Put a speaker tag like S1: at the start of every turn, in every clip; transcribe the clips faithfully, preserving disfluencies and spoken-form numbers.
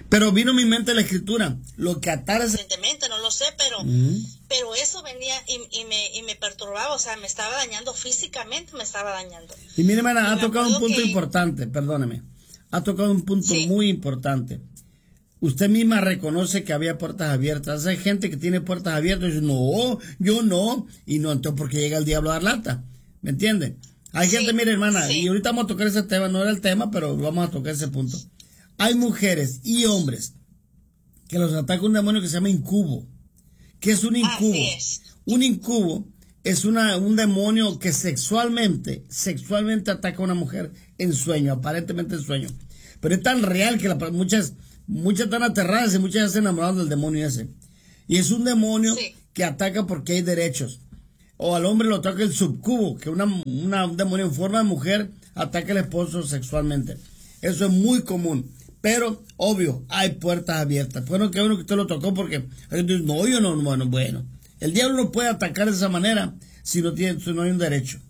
S1: Pero vino a mi mente la escritura, lo que atar es...
S2: Evidentemente, no lo sé, pero,
S1: Uh-huh.
S2: pero eso venía y, y, me, y me perturbaba, o sea, me estaba dañando físicamente, me estaba dañando.
S1: Y mire, hermana,
S2: Y
S1: ha
S2: me
S1: tocado un
S2: acuerdo
S1: punto
S2: que-
S1: importante, perdóneme. Ha tocado un punto
S2: Sí.
S1: muy importante. Usted misma reconoce que había puertas abiertas. Hay gente que tiene puertas abiertas y dice, no, yo no. Y no, entonces, ¿por qué llega el diablo a dar lata? ¿Me entiende? Hay
S2: Sí,
S1: gente, mire, hermana,
S2: sí.
S1: y ahorita vamos a tocar ese tema, no era el tema, pero vamos a tocar ese punto. Hay mujeres y hombres que los ataca un demonio que se llama incubo. ¿Qué es un incubo?
S2: Así es.
S1: Un incubo es una, un demonio que sexualmente, sexualmente ataca a una mujer en sueño, aparentemente en sueño. Pero es tan real que la, muchas, muchas están aterradas y muchas se enamoran del demonio ese. Y es un demonio
S2: Sí.
S1: que ataca porque hay derechos. O al hombre lo ataca el subcubo, que una, una, un demonio en forma de mujer ataca al esposo sexualmente. Eso es muy común. Pero, obvio, hay puertas abiertas. Bueno, que uno que usted lo tocó porque, no, yo no, bueno, bueno. El diablo no puede atacar de esa manera si no tiene, si no hay un derecho.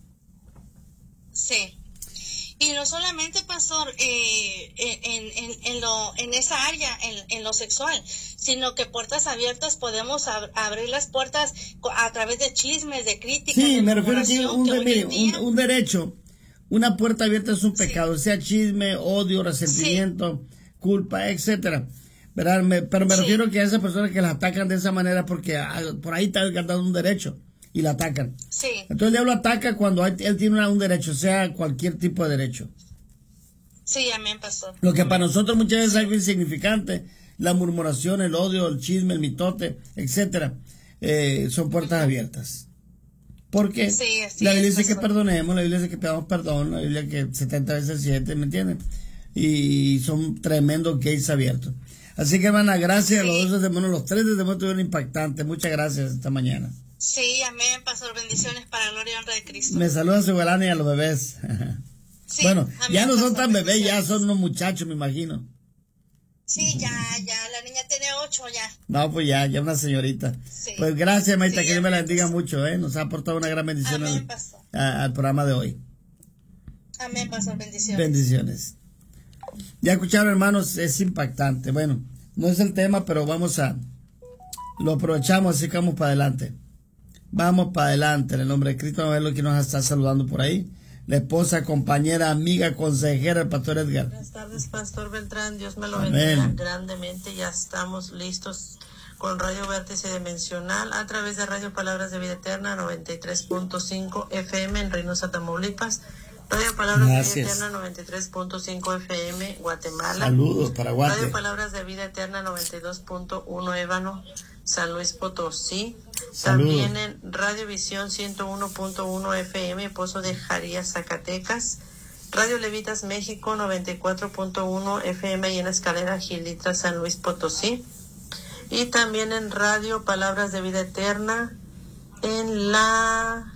S2: Sí. Y no solamente, pastor, eh, en, en, en, lo, en esa área, en, en lo sexual, sino que puertas abiertas podemos ab- abrir las puertas a través de chismes, de críticas,
S1: Sí,
S2: de
S1: me refiero a que
S2: murmuración,
S1: un,
S2: que
S1: de-
S2: hoy
S1: mire,
S2: en
S1: un,
S2: día-
S1: un derecho, una puerta abierta es un pecado, sea chisme, odio, resentimiento, culpa, etcétera. ¿Verdad? Me- pero me
S2: Sí.
S1: refiero que a esas personas que las atacan de esa manera porque ah, por ahí está dando un derecho y la atacan.
S2: Sí,
S1: Entonces el diablo ataca cuando hay- él tiene una- un derecho, sea cualquier tipo de derecho.
S2: sí, amén, pastor.
S1: Lo que para nosotros muchas veces es algo insignificante, la murmuración, el odio, el chisme, el mitote, etcétera, eh, son puertas abiertas. Porque
S2: Sí, así
S1: la Biblia
S2: es,
S1: dice que
S2: pastor.
S1: perdonemos, la Biblia dice que pedamos perdón, la Biblia que setenta veces siete, ¿me entienden? Y son tremendos gates abiertos. Así que, hermana, gracias
S2: Sí.
S1: a los dos demonios, los tres demonios estuvieron impactantes. Muchas gracias esta mañana.
S2: Sí, amén, pastor. Bendiciones para gloria y honra de Cristo.
S1: Me saluda a su galán y a los bebés.
S2: Sí,
S1: Bueno,
S2: amén,
S1: ya no son
S2: pastor,
S1: tan bebés, ya
S2: bendiciones.
S1: son unos muchachos, me imagino.
S2: Sí, ya, ya, la niña tiene ocho ya.
S1: No, pues ya, ya una señorita.
S2: Sí.
S1: Pues gracias, Maita,
S2: Sí,
S1: que Dios me la
S2: amén,
S1: bendiga
S2: pastor.
S1: mucho, ¿eh? Nos ha aportado una gran bendición
S2: Amén,
S1: al,
S2: pastor.
S1: a- al programa de hoy.
S2: Amén, pastor, bendiciones.
S1: Bendiciones. Ya escucharon, hermanos, es impactante. Bueno, no es el tema, pero vamos a... Lo aprovechamos, así que vamos para adelante. Vamos para adelante, en el nombre de Cristo. Vamos a ver lo que nos está saludando por ahí. La esposa, compañera, amiga, consejera, el pastor Edgar.
S3: Buenas tardes, Pastor Beltrán. Dios me lo
S1: Amén.
S3: bendiga grandemente. Ya estamos listos con Radio Vértice Dimensional a través de Radio Palabras de Vida Eterna noventa y tres punto cinco F M en Reynosa, Tamaulipas. Radio Palabras
S1: Gracias.
S3: de Vida Eterna noventa y tres punto cinco F M Guatemala.
S1: Saludos para Guate.
S3: Radio Palabras de Vida Eterna noventa y dos punto uno Ébano, San Luis Potosí.
S1: Saludos.
S3: También en Radio Visión ciento uno punto uno F M, Pozo de Jarías, Zacatecas. Radio Levitas México noventa y cuatro punto uno F M y en Escalera Gilitra, San Luis Potosí. Y también en Radio Palabras de Vida Eterna en la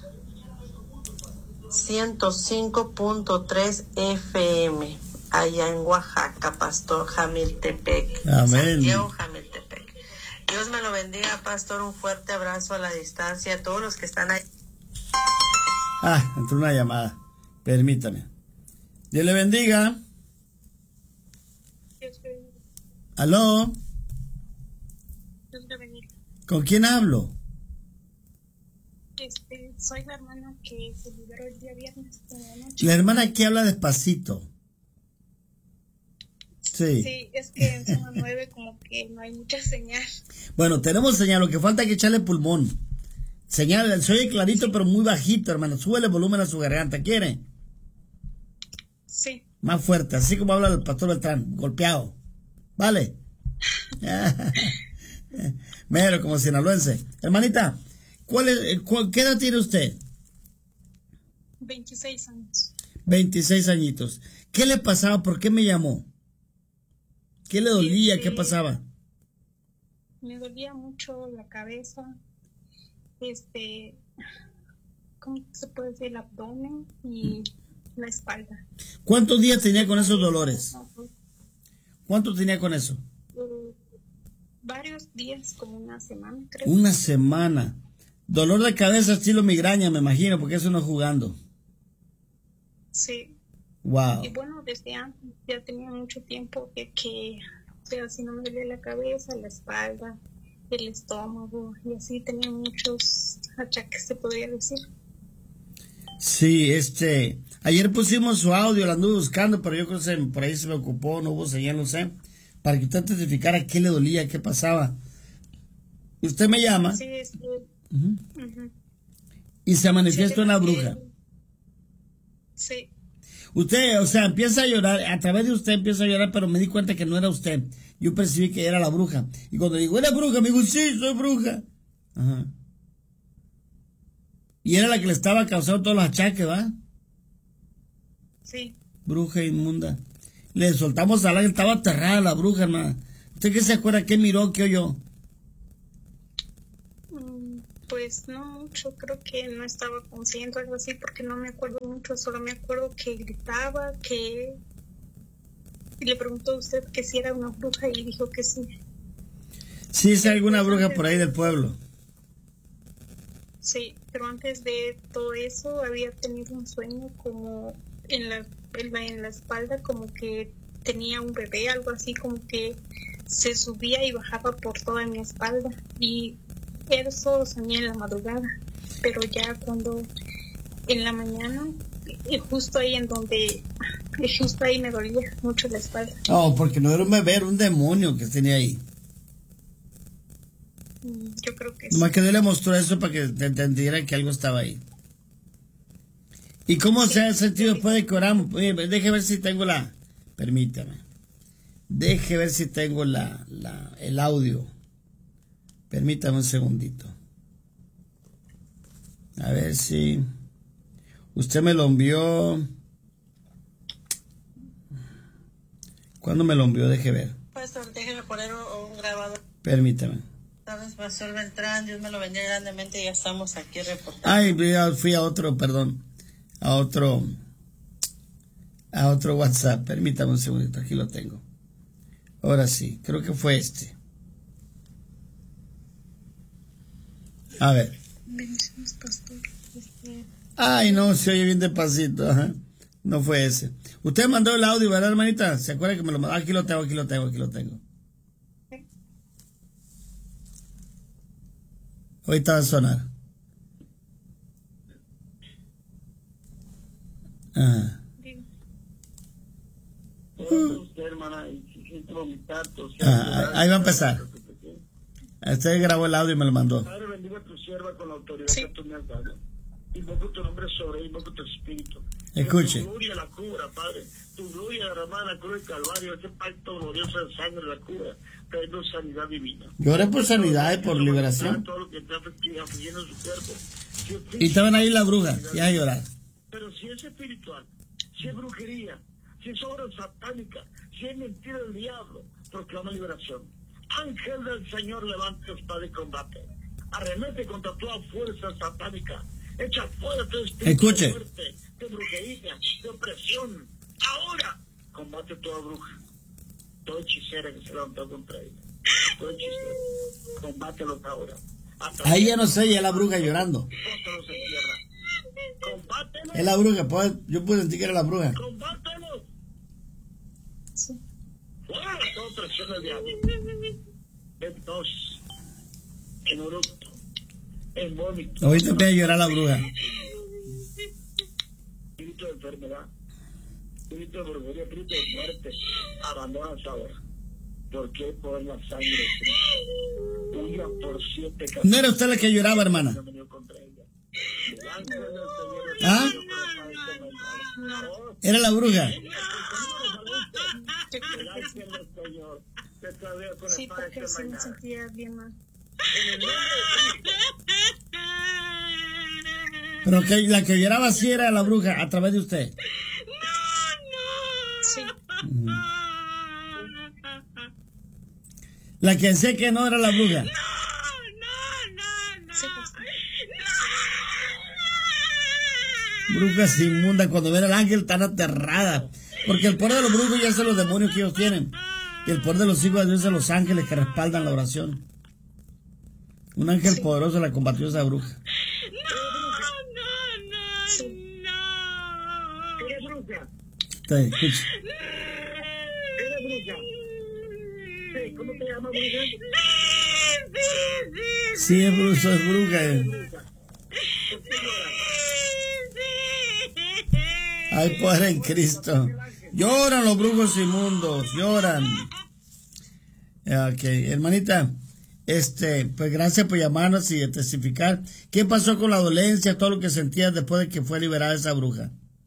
S3: ciento cinco punto tres F M, allá en Oaxaca, Pastor Jamiltepec.
S1: Amén.
S3: Santiago Jamiltepec. Dios me lo bendiga, Pastor. Un fuerte abrazo a la distancia a todos los que están ahí.
S1: Ah, entró una llamada. Permítame. Dios le bendiga.
S4: Dios te bendiga.
S1: ¿Aló?
S4: Dios te bendiga.
S1: ¿Con quién hablo?
S4: Este, soy la hermana que se liberó el día viernes por la noche.
S1: La hermana que habla despacito. Sí.
S4: Sí, es que en zona nueve como que no hay mucha señal.
S1: Bueno, tenemos señal, lo que falta es que echarle pulmón. Señal, se oye clarito, pero muy bajito, hermano. Súbele volumen a su garganta, ¿quiere?
S4: Sí,
S1: Más fuerte, así como habla el pastor Beltrán, golpeado. ¿Vale? Mero, como sinaloense. Hermanita, ¿cuál es, cuál, ¿qué edad tiene usted?
S4: veintiséis años.
S1: veintiséis añitos. ¿Qué le pasaba? ¿Por qué me llamó? ¿Qué le dolía? ¿Qué pasaba?
S4: Me dolía mucho la cabeza, este, ¿cómo se puede decir? El abdomen y la espalda.
S1: ¿Cuántos días tenía con esos dolores? ¿Cuánto tenía con eso?
S4: Uh, varios días, como una semana, creo.
S1: Una semana. Dolor de cabeza estilo migraña, me imagino, porque eso no es jugando.
S4: Sí.
S1: Wow.
S4: Y bueno, desde antes ya tenía mucho tiempo que, que pero así no me dolía la cabeza, la espalda, el estómago, y así tenía muchos achaques, se podría decir.
S1: Sí, este, ayer pusimos su audio, la anduve buscando, pero yo creo que se- por ahí se me ocupó, no hubo señal, no sé, para que usted testificara qué le dolía, qué pasaba. Usted me llama
S4: Sí, es que,
S1: ujú,
S4: ujú.
S1: y se manifiesta
S4: Sí,
S1: una
S4: que-
S1: bruja.
S4: Sí,
S1: Usted, o sea, empieza a llorar, a través de usted empieza a llorar, pero me di cuenta que no era usted. Yo percibí que era la bruja. Y cuando digo, ¿eres bruja? Me digo, sí, soy bruja. Ajá. Y era la que le estaba causando todos los achaques, ¿va?
S4: sí.
S1: Bruja inmunda. Le soltamos a la que estaba aterrada la bruja, hermana. ¿Usted qué se acuerda? ¿Qué miró? ¿Qué oyó?
S4: Mm, Pues no mucho, creo que no estaba consciente o algo así, porque no me acuerdo mucho, solo me acuerdo que gritaba, que... Y le preguntó a usted que si era una bruja y dijo que sí.
S1: Sí, es alguna bruja por ahí del pueblo.
S4: Sí, pero antes de todo eso había tenido un sueño como en la, en la, en la espalda, como que tenía un bebé, algo así, como que se subía y bajaba por toda mi espalda. Y eso soñé en la madrugada, pero ya cuando en la mañana, y justo ahí en donde, y justo ahí me dolía mucho la espalda.
S1: Oh, porque no era un bebé, era un demonio que tenía ahí.
S4: Mm, Yo creo que sí.
S1: Nomás que Dios le mostró eso para que te entendiera que algo estaba ahí. ¿Y cómo se ha sentido después de que oramos? Oye, deje ver si tengo la... Permítame. Deje ver si tengo la, la, el audio. Permítame un segundito. A ver si... Usted me lo envió... ¿Cuándo me lo envió? Deje ver.
S3: Pastor, déjeme poner un, un grabador.
S1: Permítame.
S3: Sabes, Pastor Beltrán, Dios me lo bendiga grandemente y ya estamos aquí reportando.
S1: Ay, ya fui a otro, perdón. A otro... A otro WhatsApp. Permítame un segundito. Aquí lo tengo. Ahora sí. Creo que fue este. A ver.
S4: Bendiciones, pastor. Este,
S1: Ay, no, se oye bien despacito. Ajá. No fue ese. Usted mandó el audio, ¿verdad, hermanita? ¿Se acuerda que me lo mandó? Aquí lo tengo, aquí lo tengo, aquí lo tengo. Ahorita va a sonar. Ajá.
S4: digo,
S5: Usted, hermana, y si siente vomitar, toser,
S1: Ah,
S5: llorar,
S1: ahí va a empezar. Usted grabó el audio y me lo mandó.
S5: Padre, bendigo a tu sierva con la autoridad
S4: Sí.
S5: que tú me has dado. Invoco tu nombre sobre ella, invoco tu espíritu.
S1: Escuche.
S5: Que tu gloria la cubra, Padre. Tu gloria derramada en la cruz del Calvario, ese pacto glorioso de sangre la cubra, trayendo sanidad divina.
S1: Lloré por sanidad y por liberación.
S5: Todo lo que está afligiendo en su cuerpo. Si es
S1: Y
S5: físico,
S1: estaban ahí la bruja, ya a llorar.
S5: pero si es espiritual, si es brujería, si es obra satánica, si es mentira del diablo, proclama liberación. Ángel del Señor, levanta espada y combate. Arremete contra toda fuerza satánica. Echa fuera todo espíritu
S1: Escuche.
S5: de muerte, de brujería, de opresión. Ahora combate toda bruja, toda hechicera que se levantó contra ella. Todo hechicero, combátelos ahora. Hasta
S1: Ahí ya no sé, ya es la bruja llorando.
S5: póntelos en tierra. Combátelos.
S1: Es la bruja, pues, yo pude sentir que era la bruja.
S5: Combátelos.
S4: sí.
S5: Fuera toda opresión del diablo. En tos, en eructo, en vómito.
S1: Ahorita empieza a llorar la bruja.
S5: Espíritu de enfermedad, espíritu de brujería, espíritu de muerte, abandonas ahora. ¿Por qué? Por la sangre de Cristo. Huya por siete caminos.
S1: No era usted la que lloraba, hermana.
S5: Venido contra ella. El ángel del Señor
S1: ¿Ah?
S5: recibió con la paz envainada. Oh,
S1: Era la bruja.
S5: el ángel del Señor te traiga con
S4: Sí,
S5: la paz
S4: porque sí me
S5: envainada.
S4: sentía bien mal.
S5: En el nombre de Cristo.
S1: Pero que la que lloraba sí era la bruja, a través de usted.
S4: Sí,
S1: Ujú. La que decía que no era la bruja.
S4: sí, pastor.
S1: Brujas inmundas, cuando ven al ángel tan aterrada. Porque el poder de los brujos ya son los demonios que ellos tienen. Y el poder de los hijos de Dios son los ángeles que respaldan la oración. Un ángel poderoso la combatió esa bruja.
S4: Sí.
S5: Eres bruja.
S1: Usted, escuche.
S5: Eres bruja. sé, ¿cómo te llamas, bruja?
S1: Sí, es bruja, es bruja. Hay poder en Cristo. Lloran los brujos inmundos, lloran. Ok, hermanita, este, pues gracias por llamarnos y testificar. ¿Qué pasó con la dolencia, todo lo que sentías después de que fue liberada esa bruja?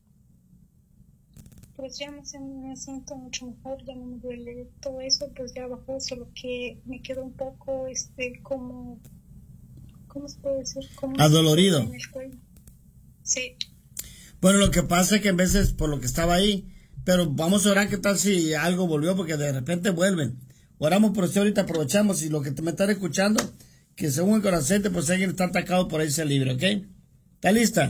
S4: Pues ya me, me siento mucho mejor, ya no me duele todo eso, pues ya bajó, solo que me quedó un poco, este, como, ¿cómo se puede decir? Como
S1: adolorido.
S4: En el cuello. Sí.
S1: Bueno, lo que pasa es que en veces por lo que estaba ahí, pero vamos a orar qué tal si algo volvió, porque de repente vuelven. Oramos por eso ahorita, aprovechamos, y lo que te me están escuchando, que según el corazón, pues alguien está atacado por ahí, sea libre, ¿ok? ¿Está lista?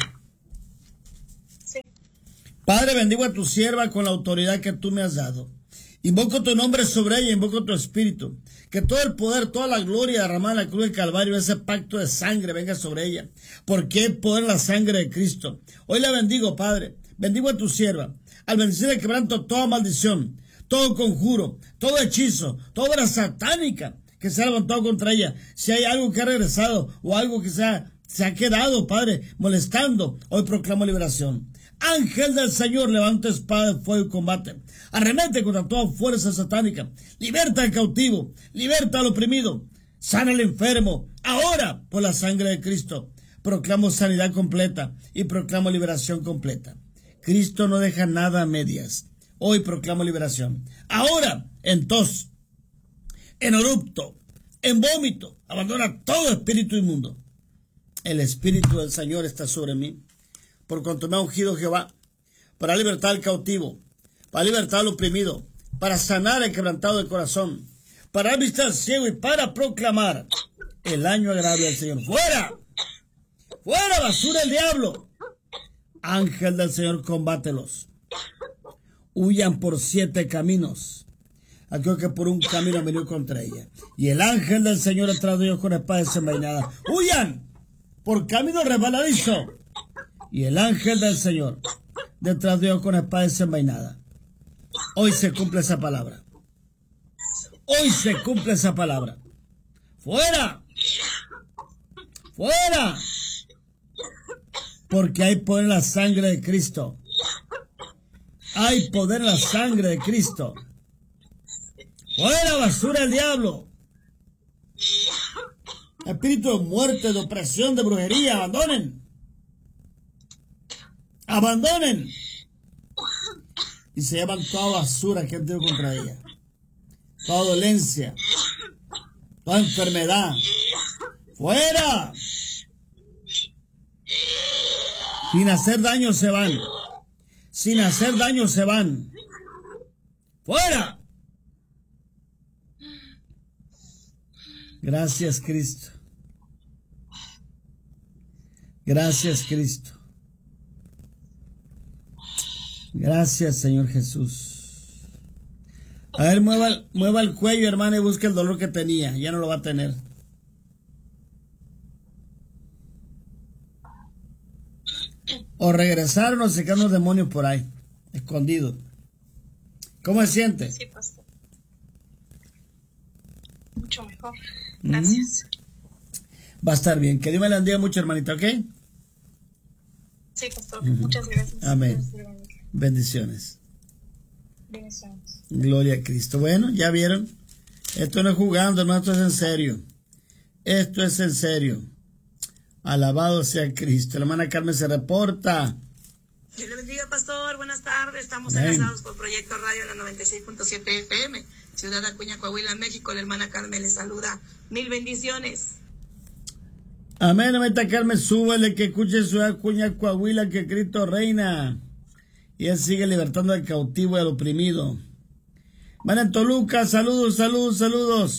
S4: Sí.
S1: Padre, bendigo a tu sierva con la autoridad que tú me has dado. Invoco tu nombre sobre ella, invoco tu espíritu. Que todo el poder, toda la gloria derramada en la cruz del Calvario, ese pacto de sangre venga sobre ella. Porque hay poder en la sangre de Cristo. Hoy la bendigo, Padre. Bendigo a tu sierva. Al bendecir el quebranto toda maldición, todo conjuro, todo hechizo, toda obra satánica que se ha levantado contra ella. Si hay algo que ha regresado o algo que se ha, se ha quedado, Padre, molestando, hoy proclamo liberación. Ángel del Señor, levanta espada de fuego y combate. Arremete contra toda fuerza satánica. Liberta al cautivo, liberta al oprimido. Sana al enfermo, ahora por la sangre de Cristo. Proclamo sanidad completa y proclamo liberación completa. Cristo no deja nada a medias. Hoy proclamo liberación. Ahora, en tos, en erupto, en vómito, abandona todo espíritu inmundo. El espíritu del Señor está sobre mí, por cuanto me ha ungido Jehová, para libertar al cautivo, para libertar al oprimido, para sanar el quebrantado de corazón, para dar vista al ciego y para proclamar el año agradable del Señor. ¡Fuera! ¡Fuera, basura el diablo! Ángel del Señor, combátelos. Huyan por siete caminos. Aquello que por un camino han venido contra ella. Y el ángel del Señor detrás de ellos con espada desenvainada. ¡Huyan por camino resbaladizo! Y el ángel del Señor detrás de ellos con espada desenvainada. Hoy se cumple esa palabra. Hoy se cumple esa palabra. ¡Fuera! ¡Fuera! Porque hay poder en la sangre de Cristo. Hay poder en la sangre de Cristo. ¡Fuera, basura el diablo! Espíritu de muerte, de opresión, de brujería, abandonen. Abandonen. Y se llevan toda basura que han tenido contra ella. Toda dolencia. Toda enfermedad. ¡Fuera! Sin hacer daño se van. Sin hacer daño se van. ¡Fuera! Gracias, Cristo. Gracias, Cristo. Gracias, Señor Jesús. A ver, mueva, mueva el cuello, hermano, y busque el dolor que tenía. Ya no lo va a tener. O regresaron o se quedaron los demonios por ahí, escondidos. ¿Cómo se siente?
S4: Sí, pastor. Mucho mejor. Gracias.
S1: Va a estar bien. Que Dios me la bendiga mucho, hermanita, ¿ok?
S4: Sí, pastor. Uh-huh. Muchas gracias.
S1: Amén. Bendiciones.
S4: Bendiciones.
S1: Gloria a Cristo. Bueno, ya vieron. Esto no es jugando, hermano, esto es en serio. Esto es en serio. Alabado sea Cristo. La hermana Carmen se reporta.
S3: Dios le bendiga, pastor. Buenas tardes. Estamos
S1: Amén.
S3: Enlazados por Proyecto Radio en la noventa y seis punto siete F M. Ciudad Acuña, Coahuila, México. La hermana Carmen le saluda. Mil bendiciones.
S1: Amén, hermana Carmen, súbele que escuche Ciudad Acuña, Coahuila, que Cristo reina. Y Él sigue libertando al cautivo y al oprimido. Van en Toluca, saludos, saludos, saludos.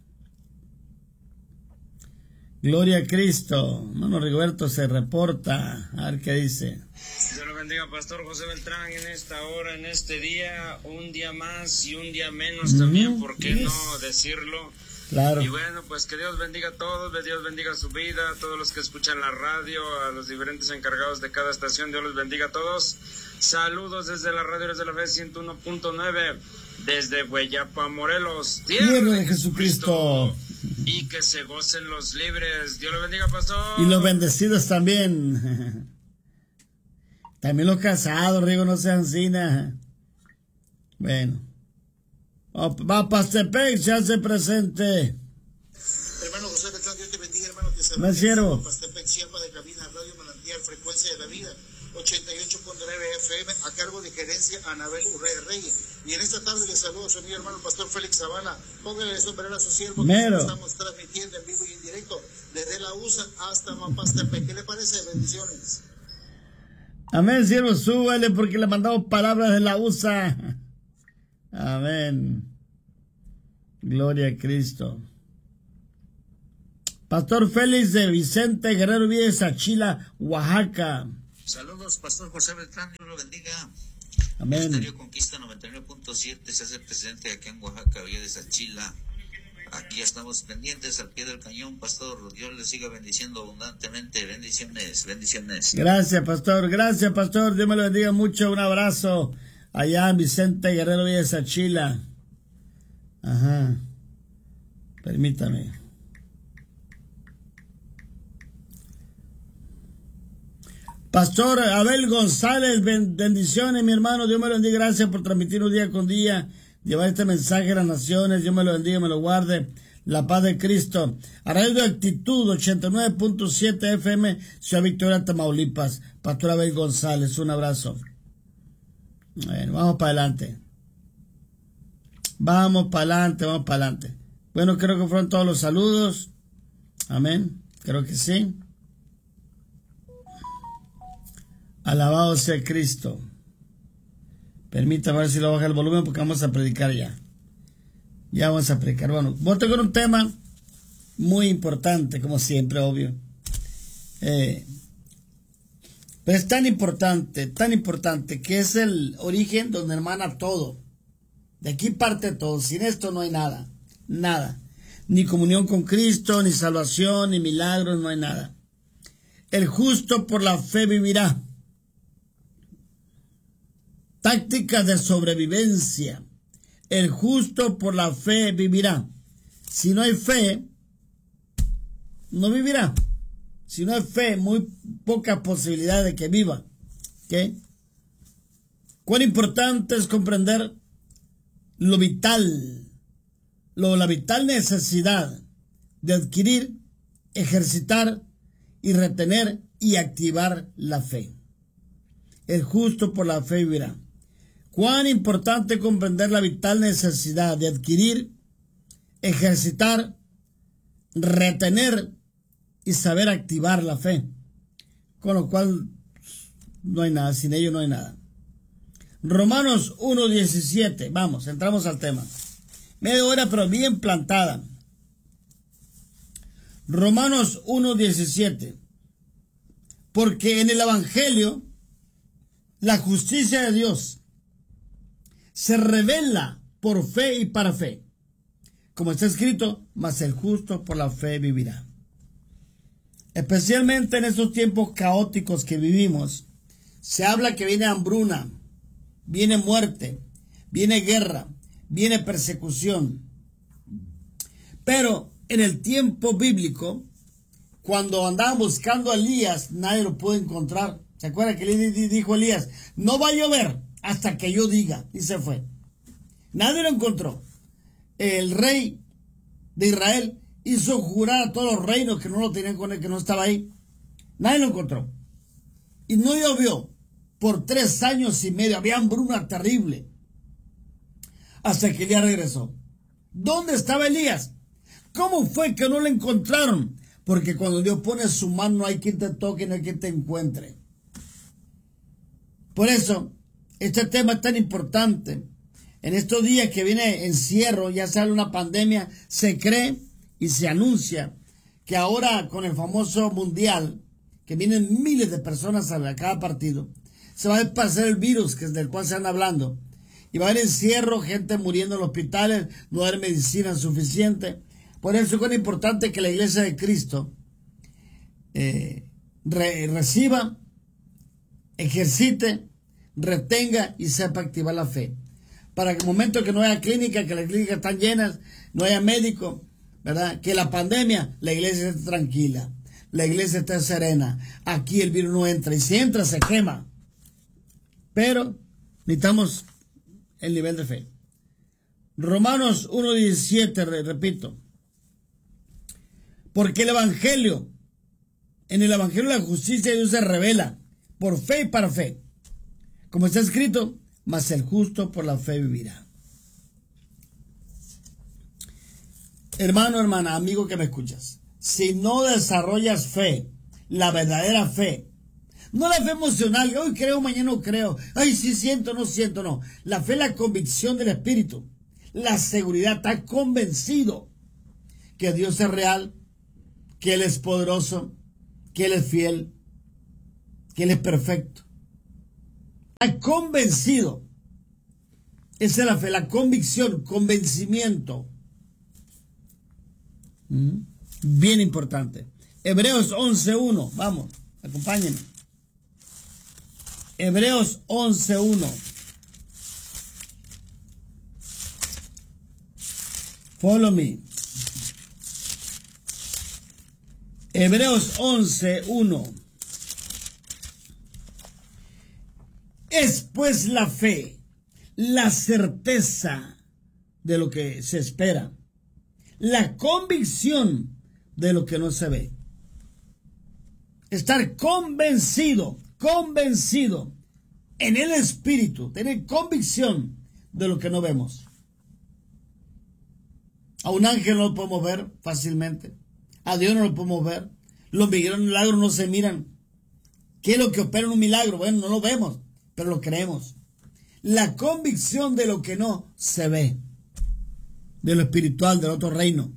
S1: Gloria a Cristo. Hermano Rigoberto se reporta. A ver qué dice.
S6: Dios lo bendiga, Pastor José Beltrán, en esta hora, en este día, un día más y un día menos también, ¿por qué
S1: yes.
S6: no decirlo?
S1: Claro.
S6: Y bueno, pues que Dios bendiga a todos, que Dios bendiga su vida, a todos los que escuchan la radio, a los diferentes encargados de cada estación, Dios los bendiga a todos. Saludos desde la radio, desde la fe ciento uno punto nueve. desde Hueyapa, Morelos,
S1: tierra de Jesucristo.
S6: Y que se gocen los libres. Dios lo bendiga, pastor.
S1: Y los bendecidos también. También los casados, Rigo, no sean sina. Bueno. Va Pastepec, se hace presente.
S7: Hermano José Beltrán, Dios te bendiga, hermano. Te saluda.
S1: Me cierro.
S7: Pastepec, Chiapa de Cabina, Radio Manantial, Frecuencia de la Vida, ochenta y ocho punto nueve F M, a cargo de gerencia Anabel Urrea Reyes. Y en esta tarde le saludo a su amigo hermano Pastor Félix Zavala. Póngale el sombrero a su siervo, que estamos transmitiendo en vivo y en directo desde la U S A hasta Mapastepec. ¿Qué le parece? Bendiciones.
S1: Amén, siervo, súbale porque le mandamos palabras de la U S A. Amén. Gloria a Cristo. Pastor Félix de Vicente Guerrero Víez, Achila, Oaxaca.
S8: Saludos, Pastor José Beltrán, Dios lo bendiga.
S1: Amén.
S8: Ministerio Conquista noventa y nueve punto siete se hace presente aquí en Oaxaca, Villa de Sachila. Aquí estamos pendientes al pie del cañón, Pastor. Dios le siga bendiciendo abundantemente. Bendiciones, bendiciones.
S1: Gracias, Pastor. Gracias, Pastor. Dios me lo bendiga mucho. Un abrazo allá en Vicente Guerrero Villa de Sachila. Ajá. Permítame. Pastor Abel González, bendiciones, mi hermano. Dios me lo bendiga. Gracias por transmitirnos día con día, llevar este mensaje a las naciones. Dios me lo bendiga, me lo guarde. La paz de Cristo. A raíz de Actitud, ochenta y nueve punto siete F M, Ciudad Victoria, Tamaulipas. Pastor Abel González, un abrazo. Bueno, vamos para adelante. Vamos para adelante, vamos para adelante. Bueno, creo que fueron todos los saludos. Amén. Creo que sí. Alabado sea Cristo. Permítame ver si lo baja el volumen porque vamos a predicar ya. Ya vamos a predicar. Bueno, voy a tocar un tema muy importante, como siempre, obvio. Eh, pero es tan importante, tan importante, que es el origen donde hermana todo. De aquí parte todo. Sin esto no hay nada. Nada. Ni comunión con Cristo, ni salvación, ni milagros, no hay nada. El justo por la fe vivirá. Tácticas de sobrevivencia. El justo por la fe vivirá. Si no hay fe, no vivirá. Si no hay fe, muy poca posibilidad de que viva. ¿Qué? Cuán importante es comprender lo vital, lo, la vital necesidad de adquirir, ejercitar y retener y activar la fe. El justo por la fe vivirá. Cuán importante comprender la vital necesidad de adquirir, ejercitar, retener y saber activar la fe. Con lo cual no hay nada, sin ello no hay nada. Romanos uno diecisiete, vamos, entramos al tema. Media hora pero bien plantada. Romanos uno diecisiete. Porque en el Evangelio la justicia de Dios se revela por fe y para fe. Como está escrito, mas el justo por la fe vivirá. Especialmente en estos tiempos caóticos que vivimos, se habla que viene hambruna, viene muerte, viene guerra, viene persecución. Pero en el tiempo bíblico, cuando andaban buscando a Elías, nadie lo pudo encontrar. ¿Se acuerdan que le dijo Elías? No va a llover hasta que yo diga. Y se fue. Nadie lo encontró. El rey de Israel hizo jurar a todos los reinos que no lo tenían con él, que no estaba ahí. Nadie lo encontró. Y no llovió por tres años y medio. Había hambruna terrible. Hasta que Elías regresó. ¿Dónde estaba Elías? ¿Cómo fue que no lo encontraron? Porque cuando Dios pone su mano no hay quien te toque, no hay quien te encuentre. Por eso, este tema es tan importante. En estos días que viene encierro, ya sale una pandemia, se cree y se anuncia que ahora con el famoso mundial, que vienen miles de personas a cada partido, se va a esparcer el virus que es del cual se anda hablando. Y va a haber encierro, gente muriendo en los hospitales, no va a haber medicina suficiente. Por eso es importante que la iglesia de Cristo eh, re, reciba, ejercite, retenga y sepa activar la fe. para que el momento que no haya clínica, que las clínicas están llenas, no haya médico, ¿verdad? Que la pandemia, la iglesia esté tranquila, la iglesia esté serena. Aquí el virus no entra, y si entra se quema. Pero necesitamos el nivel de fe. Romanos uno diecisiete, repito. Porque el evangelio, en el evangelio la justicia de Dios se revela por fe y para fe. Como está escrito, mas el justo por la fe vivirá. Hermano, hermana, amigo que me escuchas, si no desarrollas fe, la verdadera fe, no la fe emocional, hoy creo, mañana no creo, ay, sí siento, no siento, no. La fe es la convicción del Espíritu, la seguridad, está convencido que Dios es real, que Él es poderoso, que Él es fiel, que Él es perfecto. Está convencido. Esa es la fe, la convicción, convencimiento. ¿Mm? Bien importante. Hebreos once uno, vamos, acompáñenme. Hebreos once uno. Follow me. Hebreos once uno. Es pues la fe, la certeza de lo que se espera, la convicción de lo que no se ve. Estar convencido, convencido en el Espíritu, tener convicción de lo que no vemos. A un ángel no lo podemos ver fácilmente. A Dios no lo podemos ver. Los milagros no se miran. ¿Qué es lo que opera en un milagro? Bueno, no lo vemos, pero lo creemos. La convicción de lo que no se ve. De lo espiritual, del otro reino.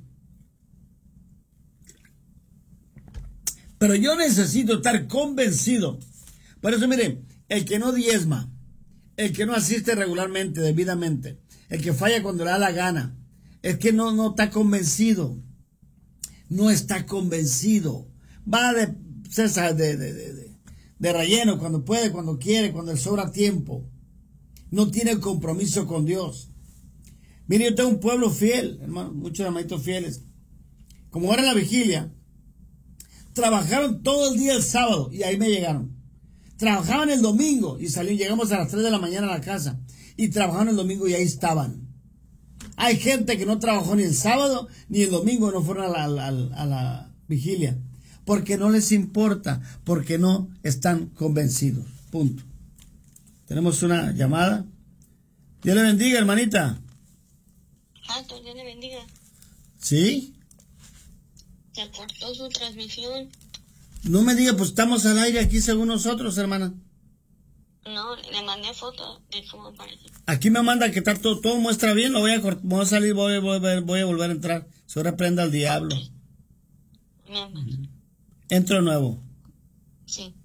S1: Pero yo necesito estar convencido. Por eso, miren, el que no diezma, el que no asiste regularmente, debidamente, el que falla cuando le da la gana, es que no, no está convencido. No está convencido. Va de, César, de, de, de, de, de relleno cuando puede, cuando quiere, cuando le sobra tiempo. No tiene compromiso con Dios. Mire, yo tengo un pueblo fiel, hermano, muchos hermanitos fieles. Como era la vigilia, trabajaron todo el día el sábado y ahí me llegaron. Trabajaban el domingo y salieron, llegamos a las tres de la mañana a la casa. Y trabajaron el domingo y ahí estaban. Hay gente que no trabajó ni el sábado ni el domingo, no fueron a la, a la, a la vigilia. Porque no les importa, porque no están convencidos. Punto. Tenemos una llamada. Dios le bendiga, hermanita.
S2: Santo, Dios le bendiga.
S1: ¿Sí?
S2: Se cortó su transmisión.
S1: No me diga, pues estamos al aire aquí según nosotros, hermana.
S2: No, le mandé foto de cómo parece.
S1: Aquí me manda que está todo, todo muestra bien, lo voy a, voy a salir, voy, voy, voy, voy a volver a entrar. Se reprenda al diablo.
S2: Okay.
S1: Entro de nuevo.
S2: Sí.